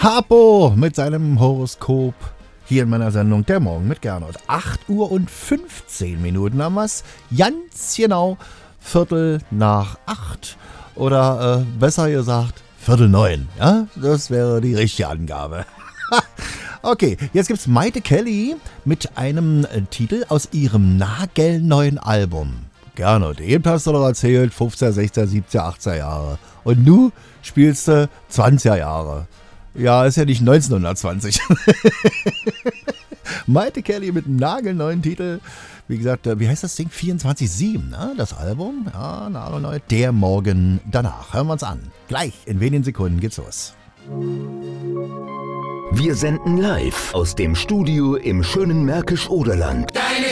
Harpo mit seinem Horoskop hier in meiner Sendung Der Morgen mit Gernot. 8 Uhr und 15 Minuten haben wir's. Ganz genau 7:45. Oder besser gesagt 8:45. Ja, das wäre die richtige Angabe. Okay, jetzt gibt's Maite Kelly mit einem Titel aus ihrem nagelneuen Album. Gernot, eben hast du doch erzählt, 15, 16, 17, 18 Jahre. Und nu spielst du 20er Jahre. Ja, ist ja nicht 1920. Maite Kelly mit einem nagelneuen Titel. Wie gesagt, wie heißt das Ding? 24/7, ne? Das Album. Ja, nagelneu. Der Morgen danach. Hören wir uns an. Gleich, in wenigen Sekunden geht's los. Wir senden live aus dem Studio im schönen Märkisch-Oderland.